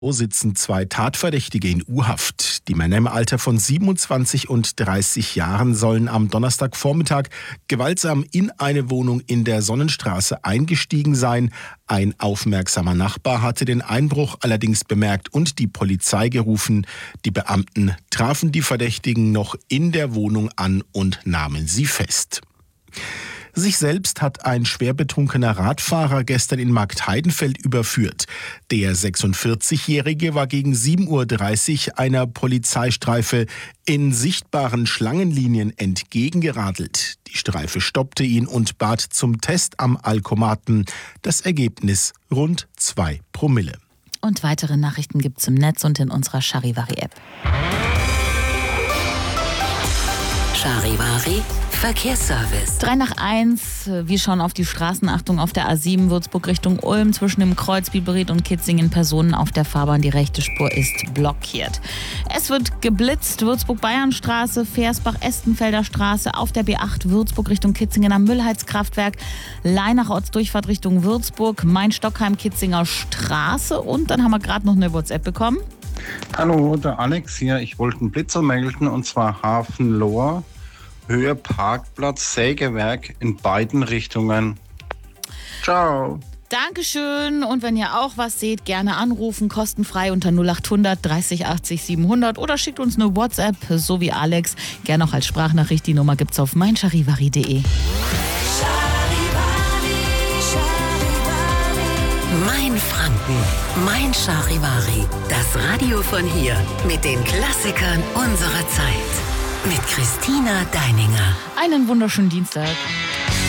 So sitzen 2 Tatverdächtige in U-Haft. Die Männer im Alter von 27 und 30 Jahren sollen am Donnerstagvormittag gewaltsam in eine Wohnung in der Sonnenstraße eingestiegen sein. Ein aufmerksamer Nachbar hatte den Einbruch allerdings bemerkt und die Polizei gerufen. Die Beamten trafen die Verdächtigen noch in der Wohnung an und nahmen sie fest. Sich selbst hat ein schwer betrunkener Radfahrer gestern in Marktheidenfeld überführt. Der 46-Jährige war gegen 7.30 Uhr einer Polizeistreife in sichtbaren Schlangenlinien entgegengeradelt. Die Streife stoppte ihn und bat zum Test am Alkomaten. Das Ergebnis rund 2 Promille. Und weitere Nachrichten gibt's im Netz und in unserer Charivari-App. Charivari Verkehrsservice. 3:01. Wir schauen auf die Straßenachtung auf der A7 Würzburg Richtung Ulm zwischen dem Kreuz Bielefeld und Kitzingen. Personen auf der Fahrbahn. Die rechte Spur ist blockiert. Es wird geblitzt. Würzburg-Bayernstraße, Versbach-Estenfelder Straße, auf der B8 Würzburg Richtung Kitzingen am Müllheizkraftwerk, Leinach-Ortsdurchfahrt Richtung Würzburg, Main-Stockheim-Kitzinger Straße. Und dann haben wir gerade noch eine WhatsApp bekommen. Hallo, der Alex hier. Ich wollte einen Blitzer melden, und zwar Hafenlohr, Höhe Parkplatz, Sägewerk in beiden Richtungen. Ciao. Dankeschön. Und wenn ihr auch was seht, gerne anrufen, kostenfrei unter 0800 30 80 700 oder schickt uns eine WhatsApp, so wie Alex. Gerne auch als Sprachnachricht. Die Nummer gibt's auf meincharivari.de. Mein Franken, mein Charivari. Das Radio von hier mit den Klassikern unserer Zeit. Mit Christina Deininger. Einen wunderschönen Dienstag.